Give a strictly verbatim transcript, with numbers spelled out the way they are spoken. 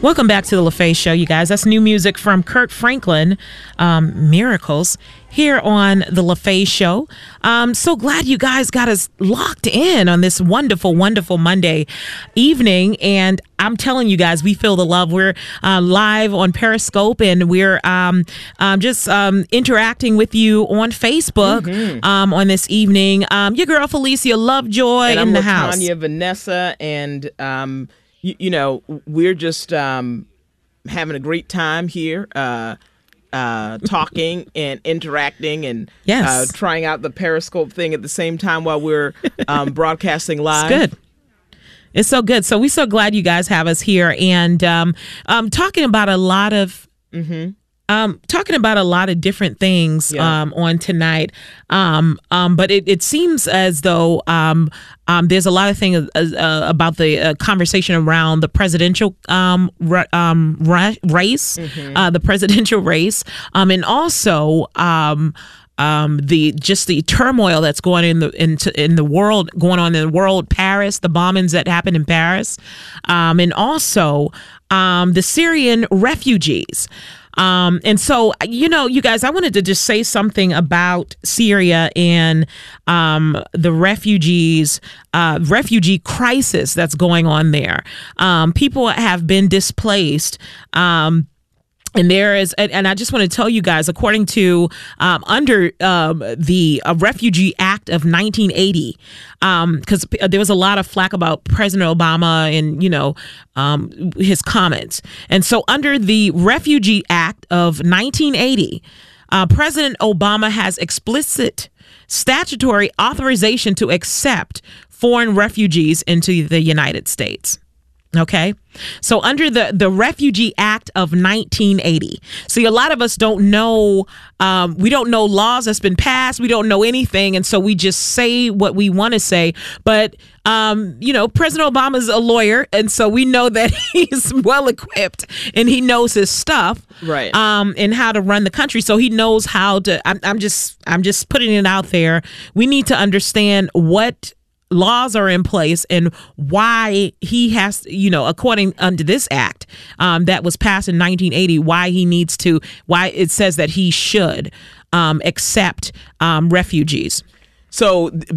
Welcome back to the LaFaye Show, you guys. That's new music from Kirk Franklin, um, Miracles, here on the LaFaye Show. Um, so glad you guys got us locked in on this wonderful, wonderful Monday evening. And I'm telling you guys, we feel the love. We're uh, live on Periscope, and we're um, um, just um, interacting with you on Facebook mm-hmm. um, on this evening. Um, your girl Felicia Lovejoy and in I'm the with house. Tanya, Vanessa, and um, you, you know, we're just um, having a great time here. Uh, Uh, talking and interacting and yes. uh, trying out the Periscope thing at the same time while we're um, broadcasting live. It's good. It's so good. So we're so glad you guys have us here and um, um, talking about a lot of mm-hmm. um, talking about a lot of different things yeah. um, on tonight. Um, um, but it, it seems as though um, um, there's a lot of things uh, uh, about the uh, conversation around the presidential um, ra- um, ra- race, mm-hmm. uh, the presidential race, um, and also um, um, the just the turmoil that's going in the into in the world, going on in the world. Paris, the bombings that happened in Paris, um, and also um, the Syrian refugees. Um, and so, you know, you guys, I wanted to just say something about Syria and um, the refugees, uh, refugee crisis that's going on there. Um, people have been displaced. Um, And there is, and I just want to tell you guys, according to um, under um, the uh, Refugee Act of nineteen eighty, because um, there was a lot of flack about President Obama and, you know, um, his comments. And so under the Refugee Act of nineteen eighty, uh, President Obama has explicit statutory authorization to accept foreign refugees into the United States. OK, so under the, the Refugee Act of nineteen eighty. See, a lot of us don't know. Um, we don't know laws that's been passed. We don't know anything. And so we just say what we want to say. But, um, you know, President Obama's a lawyer. And so we know that he's well equipped and he knows his stuff. Right. Um, and how to run the country. So he knows how to I'm, I'm just I'm just putting it out there. We need to understand what laws are in place and why he has, you know, according under this act um, that was passed in nineteen eighty, why he needs to, why it says that he should um, accept um, refugees. So